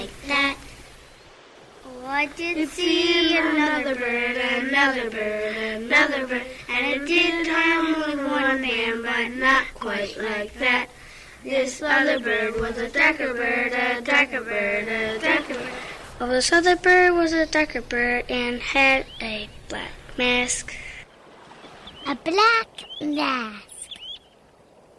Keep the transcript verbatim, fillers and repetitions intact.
like that. Oh, I did see another bird, another bird, another bird, and it did come with one man, but not quite like that. This other bird was a darker bird, a darker bird, a darker bird. Well, this other bird was a darker bird and had a black mask. A black mask.